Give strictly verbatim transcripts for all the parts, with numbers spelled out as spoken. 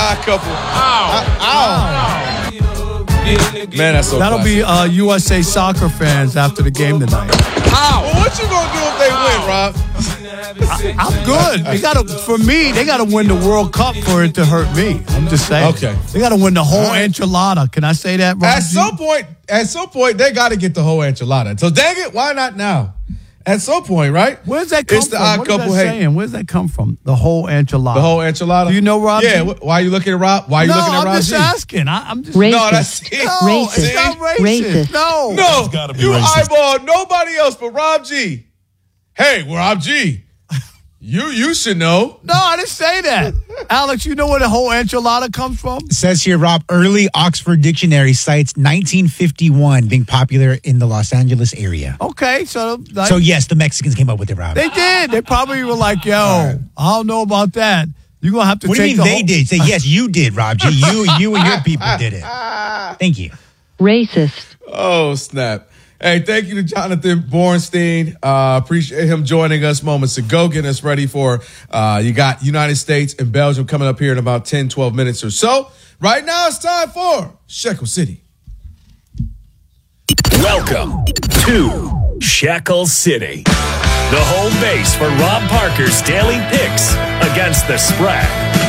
odd couple. Ow. Ow. Man, that's so That'll classic. be uh, U S A soccer fans after the game tonight. Ow. Well, what you gonna do if they win, Rob? I, I'm good. They gotta, for me, they gotta win the World Cup for it to hurt me. I'm just saying. Okay. They gotta win the whole right. enchilada. Can I say that, Rob? At some point, at some point, they got to get the whole enchilada. So dang it, why not now? At some point, right? Where's that come it's the from? odd What couple is that hate. saying? Where's that come from? The whole enchilada. The whole enchilada. Do you know Rob? Yeah. Wh- why are you looking at Rob? Why are you no, looking at I'm Rob just G? asking. I, I'm just Racist. No, that's No, Racist. it's not racist. Racist. No. No, gotta be you racist. eyeball nobody else but Rob G. Hey, Rob G. You you should know. No, I didn't say that. Alex, you know where the whole enchilada comes from? It says here, Rob, early Oxford Dictionary cites nineteen fifty-one being popular in the Los Angeles area. Okay, so like, So, yes, the Mexicans came up with it, Rob. they did. They probably were like, yo, I don't know about that. You're going to have to What do take you mean the they whole- did? Say, yes, you did, Rob G. You, you and your people did it. Thank you. Racist. Oh, snap. Hey, thank you to Jonathan Bornstein. Uh, appreciate him joining us moments ago, getting us ready for, uh, you got United States and Belgium coming up here in about ten, twelve minutes or so. Right now, it's time for Shekel City. Welcome to Shekel City, the home base for Rob Parker's daily picks against the spread.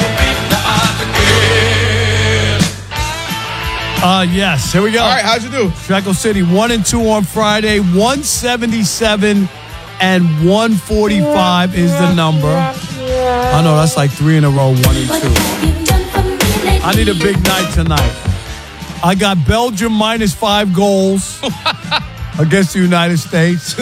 Uh, yes, here we go. All right, how'd you do? Shekel City, one and two on Friday, one seventy-seven and one forty-five is the number. I know that's like three in a row, one and two. I need a big night tonight. I got Belgium minus five goals against the United States.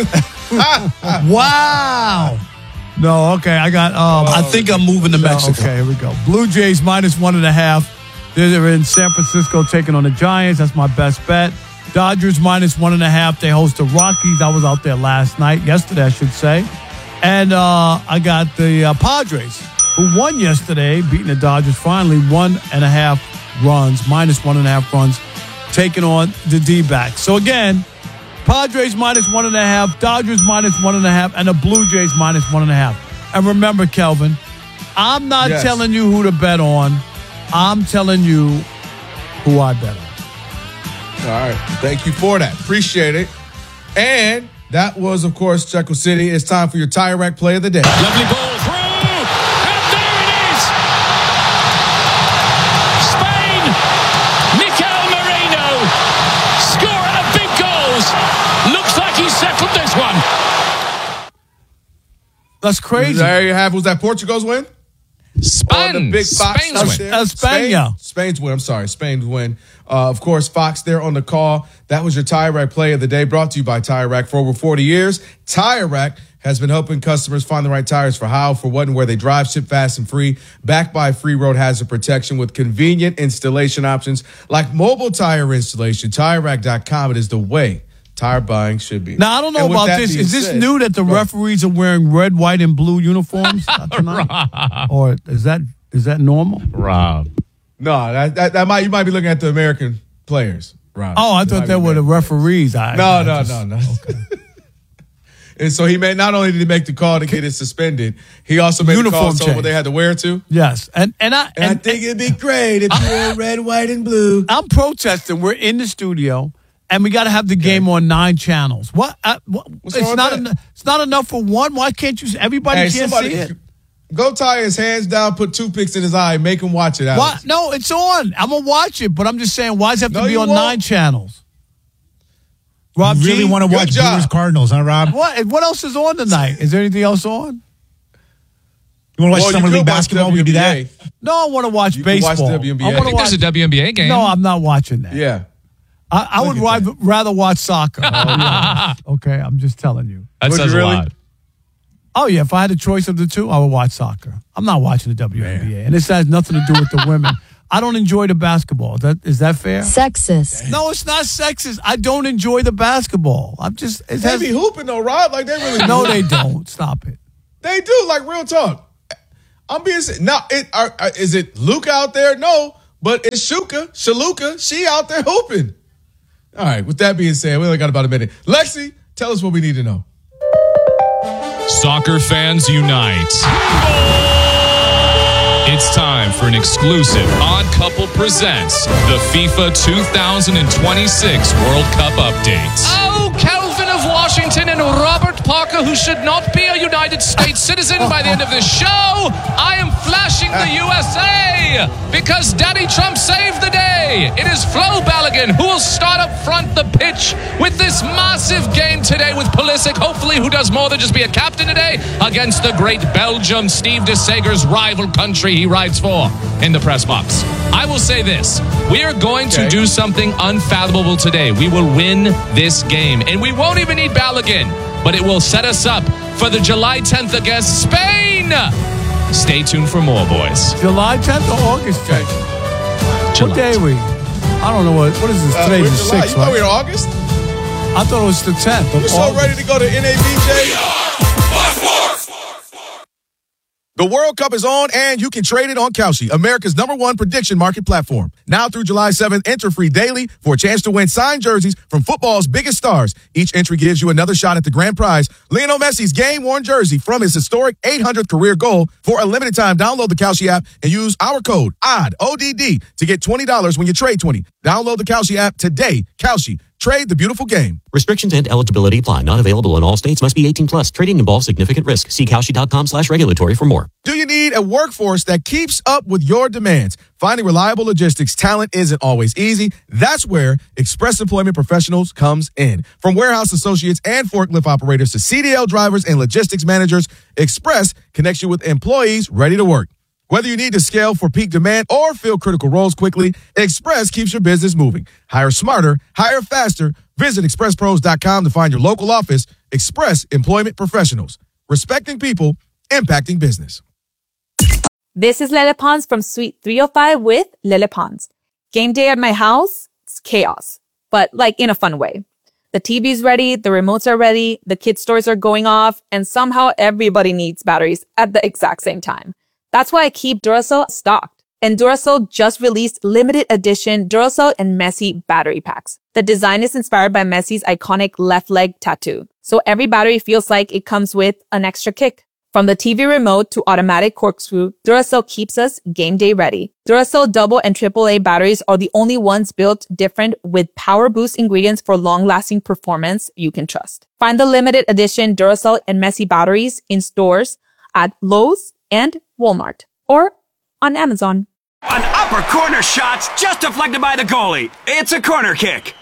Wow. No, okay, I got. Um, I think I'm moving to no, Mexico. okay, here we go. Blue Jays minus one and a half. They're in San Francisco taking on the Giants. That's my best bet. Dodgers minus one and a half. They host the Rockies. I was out there last night, yesterday, I should say. And uh, I got the uh, Padres, who won yesterday, beating the Dodgers finally, one and a half runs, minus one and a half runs, taking on the D-backs. So again, Padres minus one and a half, Dodgers minus one and a half, and the Blue Jays minus one and a half. And remember, Kelvin, I'm not Yes. telling you who to bet on. I'm telling you who I bet on. All right. Thank you for that. Appreciate it. And that was, of course, Shekel City. It's time for your Tire Rack play of the day. Lovely ball through, and there it is! Spain, Mikel Merino, scorer of big goals. Looks like he's settled this one. That's crazy. There you have. Was that Portugal's win? Spain. On the big Fox Spain's up win. there. That's Spain, yeah. Spain's win. I'm sorry. Spain's win. Uh, of course, Fox there on the call. That was your Tire Rack play of the day, brought to you by Tire Rack. For over forty years, Tire Rack has been helping customers find the right tires for how, for what, and where they drive, ship fast and free, backed by free road hazard protection with convenient installation options like mobile tire installation. Tire Rack dot com. It is the way tire buying should be. Now, I don't know And with about that this. being Is this said- new that the Go. referees are wearing red, white, and blue uniforms tonight? Or is that is that normal? Rob. No, that, that, that might you might be looking at the American players, Rob. Oh, I It thought might they be were the American. referees. I, No, I no, just- no, no. And so he made, not only did he make the call to get it suspended, he also made the call Uniform so what change. they had to wear to. Yes, and and I And, I think it'd be great if you wore red, white, and blue. I'm protesting. We're in the studio, and we got to have the game on nine channels. What? Uh, what What's it's wrong with not. that? En- it's not enough for one. Why can't you? Everybody Hey, can't somebody, see it. go tie his hands down, put toothpicks in his eye, and make him watch it. Why? Alex. No, it's on. I'm gonna watch it, but I'm just saying, why does it have No, to be you on won't. nine channels? Rob You really G, want to good watch job. Brewers Cardinals, huh, Rob? what? What else is on tonight? Is there anything else on? You want to watch Well, Summer you League could watch basketball? We do that. W N B No, I want to watch You can watch baseball. W N B A. I I want to think watch. There's a W N B A game. No, I'm not watching that. A. Yeah. I, I would Look at rather, rather watch soccer. Okay, I'm just telling you. That Would says you a really? lot. Oh, yeah, if I had a choice of the two, I would watch soccer. I'm not watching the W N B A. And this has nothing to do with the women. I don't enjoy the basketball. Is that, is that fair? Sexist. No, it's not sexist. I don't enjoy the basketball. I'm just... It They has, be hooping though, Rob. Like they really no, do. they don't. Stop it. They do. Like real talk. I'm being se- now. It are, are, is it Luke out there? No, but it's Shuka, Shaluka. She out there hooping. All right. With that being said, we only got about a minute. Lexi, tell us what we need to know. Soccer fans unite. It's time for an exclusive Odd Couple Presents the FIFA two thousand twenty-six World Cup update. Oh, Calvin of Washington and Robert Parker, who should not be a United States citizen by the end of this show, I am flashing the U S A because Daddy Trump saved the day. It is Flo Balogun who will start up front the pitch with this massive game today with Pulisic, hopefully who does more than just be a captain today, against the great Belgium, Steve de Sager's rival country he rides for in the press box. I will say this. We are going okay. to do something unfathomable today. We will win this game. And we won't even need Balogun, but it will set us up for the July tenth against Spain. Stay tuned for more, boys. July tenth or August tenth? July. What day are we? I don't know. What What is this? Uh, Today's the July. sixth, You right? thought we were in August? I thought it was the tenth. We're so ready to go to N A B J. The World Cup is on, and you can trade it on Kalshi, America's number one prediction market platform. Now through July seventh, enter free daily for a chance to win signed jerseys from football's biggest stars. Each entry gives you another shot at the grand prize, Lionel Messi's game-worn jersey from his historic eight hundredth career goal. For a limited time, download the Kalshi app and use our code O D D, O D D, to get twenty dollars when you trade twenty. Download the Kalshi app today. Kalshi. Trade the beautiful game. Restrictions and eligibility apply. Not available in all states. Must be eighteen plus. Trading involves significant risk. See Kalshi.com slash regulatory for more. Do you need a workforce that keeps up with your demands? Finding reliable logistics talent isn't always easy. That's where Express Employment Professionals comes in. From warehouse associates and forklift operators to C D L drivers and logistics managers, Express connects you with employees ready to work. Whether you need to scale for peak demand or fill critical roles quickly, Express keeps your business moving. Hire smarter, hire faster. Visit express pros dot com to find your local office. Express Employment Professionals. Respecting people, impacting business. This is Lele Pons from Suite three oh five with Lele Pons. Game day at my house, it's chaos, but like in a fun way. The T V's ready, the remotes are ready, the kids' toys are going off, and somehow everybody needs batteries at the exact same time. That's why I keep Duracell stocked. And Duracell just released limited edition Duracell and Messi battery packs. The design is inspired by Messi's iconic left leg tattoo. So every battery feels like it comes with an extra kick. From the T V remote to automatic corkscrew, Duracell keeps us game day ready. Duracell double and triple A batteries are the only ones built different with power boost ingredients for long-lasting performance you can trust. Find the limited edition Duracell and Messi batteries in stores at Lowe's and Walmart or on Amazon. An upper corner shot's just deflected by the goalie. It's a corner kick.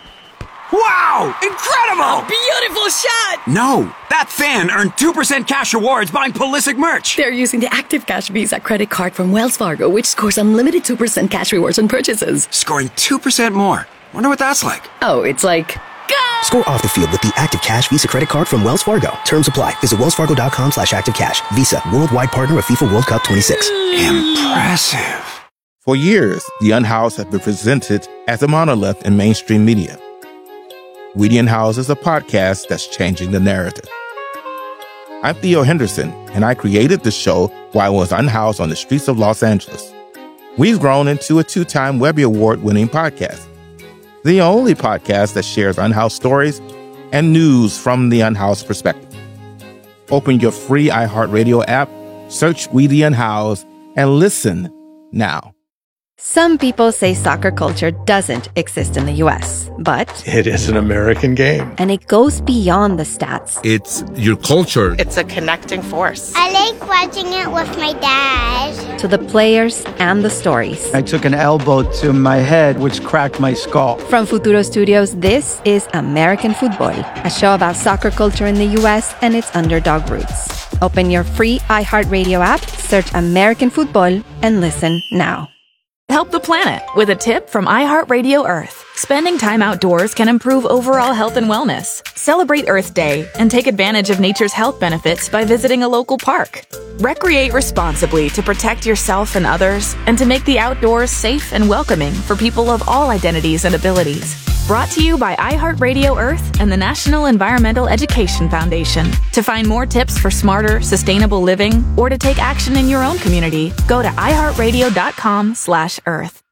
Wow! Incredible! A beautiful shot! No, that fan earned two percent cash rewards buying Pulisic merch. They're using the Active Cash Visa credit card from Wells Fargo, which scores unlimited two percent cash rewards on purchases. Scoring two percent more. Wonder what that's like. Oh, it's like... Go! Score off the field with the Active Cash Visa credit card from Wells Fargo. Terms apply. Visit wellsfargo.com slash active cash. Visa, worldwide partner of FIFA World Cup twenty-six. Impressive. For years, the Unhoused have been presented as a monolith in mainstream media. We the Unhoused is a podcast that's changing the narrative. I'm Theo Henderson, and I created the show while I was unhoused on the streets of Los Angeles. We've grown into a two-time Webby Award-winning podcast. The only podcast that shares unhoused stories and news from the unhoused perspective. Open your free iHeartRadio app, search We the Unhoused, and listen now. Some people say soccer culture doesn't exist in the U S, but it is an American game. And it goes beyond the stats. It's your culture. It's a connecting force. I like watching it with my dad. To the players and the stories. I took an elbow to my head, which cracked my skull. From Futuro Studios, this is American Football, a show about soccer culture in the U S and its underdog roots. Open your free iHeartRadio app, search American Football, and listen now. Help the planet with a tip from iHeartRadio Earth. Spending time outdoors can improve overall health and wellness. Celebrate Earth Day and take advantage of nature's health benefits by visiting a local park. Recreate responsibly to protect yourself and others and to make the outdoors safe and welcoming for people of all identities and abilities. Brought to you by iHeartRadio Earth and the National Environmental Education Foundation. To find more tips for smarter, sustainable living or to take action in your own community, go to iHeartRadio.com slash Earth.